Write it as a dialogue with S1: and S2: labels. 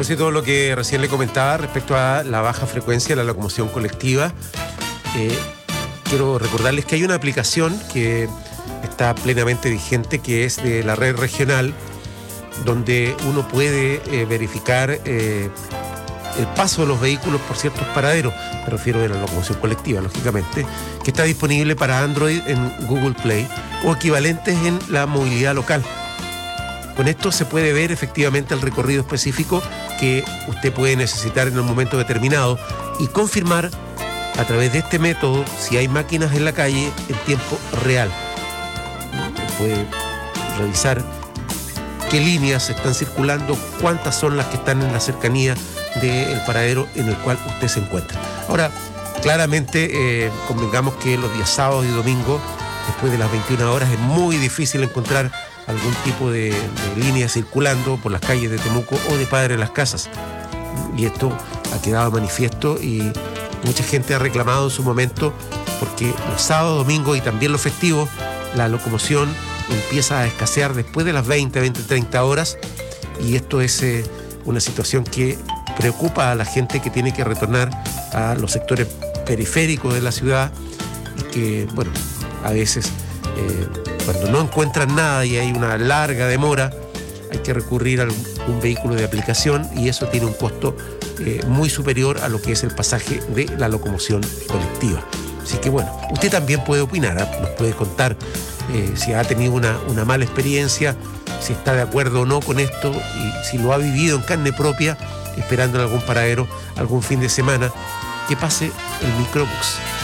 S1: propósito de lo que recién le comentaba respecto a la baja frecuencia de la locomoción colectiva, quiero recordarles que hay una aplicación que está plenamente vigente, que es de la red regional, donde uno puede verificar el paso de los vehículos por ciertos paraderos, me refiero a la locomoción colectiva, lógicamente, que está disponible para Android en Google Play o equivalentes en la movilidad local. Con esto se puede ver efectivamente el recorrido específico que usted puede necesitar en un momento determinado y confirmar a través de este método si hay máquinas en la calle en tiempo real. Puede revisar qué líneas están circulando, cuántas son las que están en la cercanía del paradero en el cual usted se encuentra. Ahora, claramente, convengamos que los días sábados y domingos, después de las 21 horas, es muy difícil encontrar algún tipo de línea circulando por las calles de Temuco o de Padre Las Casas. Y esto ha quedado manifiesto y mucha gente ha reclamado en su momento porque los sábados, domingos y también los festivos, la locomoción empieza a escasear después de las 20, 30 horas y esto es una situación que preocupa a la gente que tiene que retornar a los sectores periféricos de la ciudad y que, bueno, a veces cuando no encuentran nada y hay una larga demora, hay que recurrir a un vehículo de aplicación y eso tiene un costo muy superior a lo que es el pasaje de la locomoción colectiva. Así que bueno, usted también puede opinar, nos puede contar si ha tenido una mala experiencia, si está de acuerdo o no con esto y si lo ha vivido en carne propia, esperando en algún paradero, algún fin de semana, que pase el Microbús.